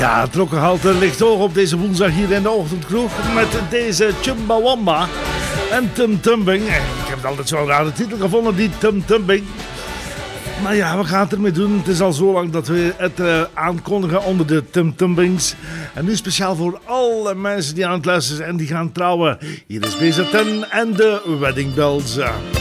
Ja, het Trokkenhalte ligt hoog op deze woensdag hier in de ochtendkroeg met deze Chumbawamba en Tum Tumbing. Ik heb het altijd zo'n rare titel gevonden, die Tum Tumbing. Maar ja, we gaan het ermee doen. Het is al zo lang dat we het aankondigen onder de Tum Tumbings. En nu speciaal voor alle mensen die aan het luisteren zijn en die gaan trouwen. Hier is BZN en de Wedding Bells.